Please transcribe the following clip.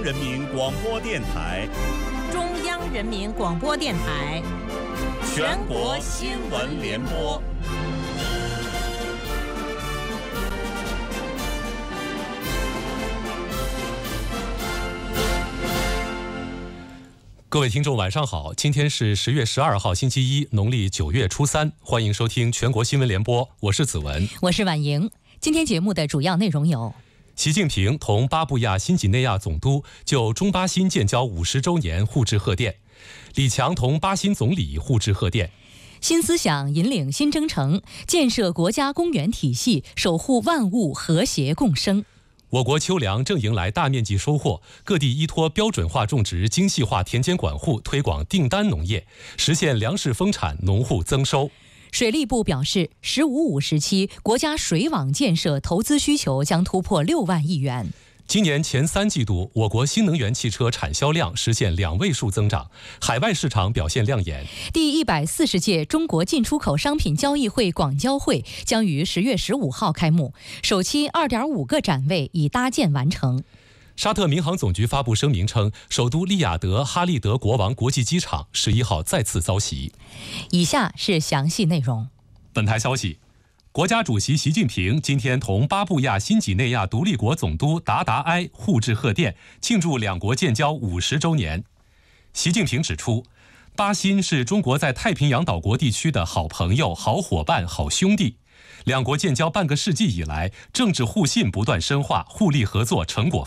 人民广播电台、 中央人民广播电台全国新闻联播。 各位听众晚上好，今天是10月12号星期一，农历9月初3，欢迎收听全国新闻联播，我是子文， 我是婉莹。今天节目的主要内容有： 习近平同巴布亚新几内亚总督就中巴新建交50周年互致贺电，李强同巴新总理互致贺电。 新思想引领新征程，建设国家公园体系，守护万物和谐共生。 我国秋粮正迎来大面积收获，各地依托标准化种植、精细化田间管护，推广订单农业，实现粮食丰产、农户增收。 水利部表示，“15+5”时期国家水网建设投资需求将突破6万亿元。 今年前3季度，我国新能源汽车产销量实现2位数增长，海外市场表现亮眼。 第140届中国进出口商品交易会广交会将于10月15号开幕，首期2.5个展位已搭建完成。 沙特民航总局发布声明称，首都利雅得哈利德国王国际机场11号再次遭袭。 以下是详细内容。 本台消息，国家主席习近平今天同巴布亚新几内亚独立国总督达达埃互致贺电，庆祝两国建交50周年。习近平指出，巴新是中国在太平洋岛国地区的好朋友、好伙伴、好兄弟。两国建交半个世纪以来，政治互信不断深化，互利合作成果